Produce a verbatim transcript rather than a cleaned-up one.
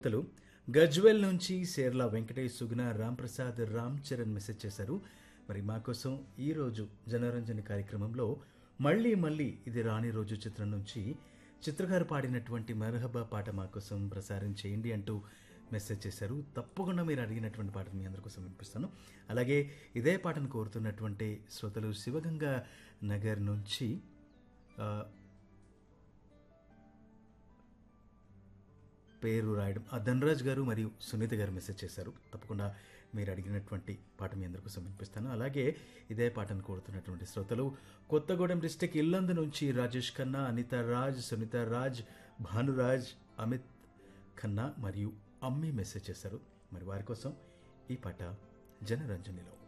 తలు గజ్వెల్ నుంచి సేర్ల వెంకటేష్ సుగుణ రాంప్రసాద్ రామ్ చరణ్ మెసేజ్ చేశారు. మరి మా కోసం ఈరోజు జనరంజని కార్యక్రమంలో మళ్ళీ మళ్ళీ ఇది రాని రోజు చిత్రం నుంచి చిత్రగారు పాడినటువంటి మరహబా పాట మా కోసం ప్రసారం చేయండి అంటూ మెసేజ్ చేశారు. తప్పకుండా మీరు అడిగినటువంటి పాటను మీ అందరి కోసం వినిపిస్తాను. అలాగే ఇదే పాటను కోరుతున్నటువంటి శ్రోతలు శివగంగా నగర్ నుంచి ఆ, పేరు రాయడం ఆ ధనరాజ్ గారు మరియు సునీత గారు మెసేజ్ చేశారు. తప్పకుండా మీరు అడిగినటువంటి పాట మీ అందరి కోసం వినిపిస్తాను. అలాగే ఇదే పాటను కోరుతున్నటువంటి శ్రోతలు కొత్తగూడెం డిస్టిక్ ఇల్లందు నుంచి రాజేష్ ఖన్నా, అనిత రాజ్, సునీత రాజ్, భానురాజ్, అమిత్ ఖన్నా మరియు అమ్మి మెసేజ్ చేశారు. మరి వారి కోసం ఈ పాట జనరంజనిలో.